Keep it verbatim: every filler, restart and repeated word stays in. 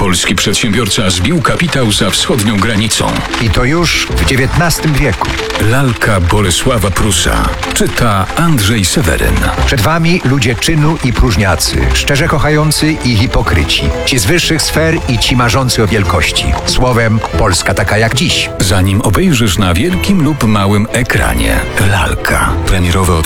Polski przedsiębiorca zbił kapitał za wschodnią granicą. I to już w dziewiętnastym wieku. Lalka Bolesława Prusa. Czyta Andrzej Seweryn. Przed wami ludzie czynu i próżniacy, szczerze kochający i hipokryci. Ci z wyższych sfer i ci marzący o wielkości. Słowem, Polska taka jak dziś. Zanim obejrzysz na wielkim lub małym ekranie. Lalka. Premierowe